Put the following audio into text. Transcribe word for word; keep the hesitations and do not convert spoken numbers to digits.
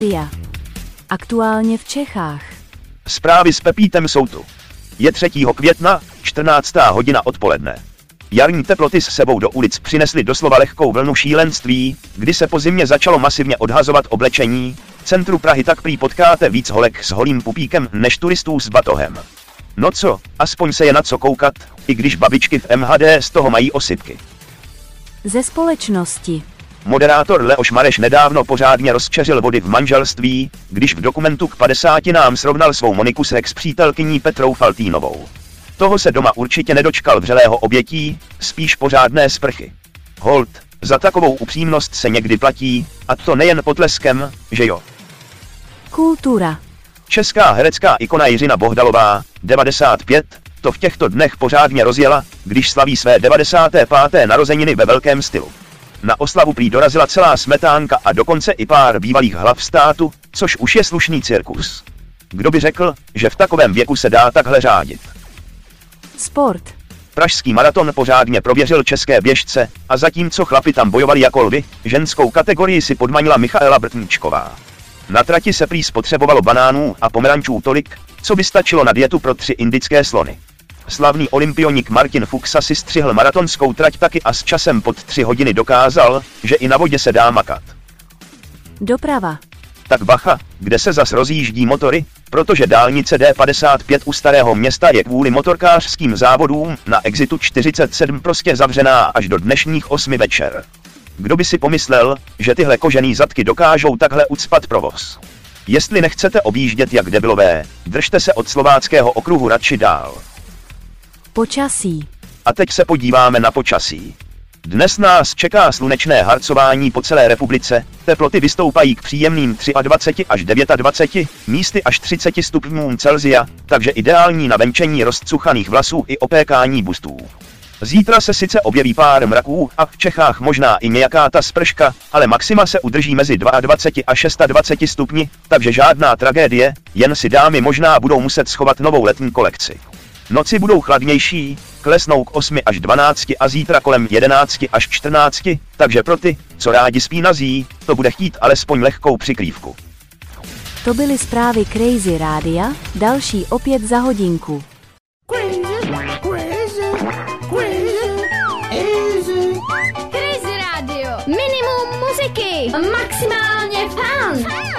Dia. Aktuálně v Čechách. Zprávy s Pepítem jsou tu. Je třetího května, čtrnáctá hodina odpoledne. Jarní teploty s sebou do ulic přinesly doslova lehkou vlnu šílenství, kdy se po zimě začalo masivně odhazovat oblečení. V centru Prahy tak prý potkáte víc holek s holým pupíkem než turistů s batohem. No co, aspoň se je na co koukat, i když babičky v M H D z toho mají osypky. Ze společnosti. Moderátor Leoš Mareš nedávno pořádně rozčeřil vody v manželství, když v dokumentu k padesátinám srovnal svou Moniku s ex-přítelkyní Petrou Faltýnovou. Toho se doma určitě nedočkal vřelého obětí, spíš pořádné sprchy. Hold, za takovou upřímnost se někdy platí, a to nejen potleskem, že jo. Kultura. Česká herecká ikona Jiřina Bohdalová, devadesát pět, to v těchto dnech pořádně rozjela, když slaví své devadesáté páté narozeniny ve velkém stylu. Na oslavu prý dorazila celá smetánka a dokonce i pár bývalých hlav státu, což už je slušný cirkus. Kdo by řekl, že v takovém věku se dá takhle řádit? Sport. Pražský maraton pořádně prověřil české běžce a zatímco chlapi tam bojovali jako lvy, ženskou kategorii si podmanila Michaela Brtníčková. Na trati se prý spotřebovalo banánů a pomerančů tolik, co by stačilo na dietu pro tři indické slony. Slavný olympionik Martin Fuxa si střihl maratonskou trať taky a s časem pod tři hodiny dokázal, že i na vodě se dá makat. Doprava. Tak bacha, kde se zas rozjíždí motory, protože dálnice D padesát pět u Starého Města je kvůli motorkářským závodům na exitu čtyřicet sedm prostě zavřená až do dnešních osmi večer. Kdo by si pomyslel, že tyhle kožený zadky dokážou takhle ucpat provoz? Jestli nechcete objíždět jak debilové, držte se od slováckého okruhu radši dál. Počasí. A teď se podíváme na počasí. Dnes nás čeká slunečné harcování po celé republice, teploty vystoupají k příjemným dvaceti tři až dvaceti devěti, místy až třiceti stupňům Celsia, takže ideální na venčení rozcuchaných vlasů i opékání bustů. Zítra se sice objeví pár mraků a v Čechách možná i nějaká ta sprška, ale maxima se udrží mezi dvaceti dvěma a dvaceti šesti stupni, takže žádná tragédie, jen si dámy možná budou muset schovat novou letní kolekci. Noci budou chladnější, klesnou k osmi až dvanácti a zítra kolem jedenácti až čtrnácti, takže pro ty, co rádi spí nazí, to bude chtít alespoň lehkou přikrývku. To byly zprávy Crazy Rádia, další opět za hodinku. Crazy Radio, minimum muziky, maximálně fun.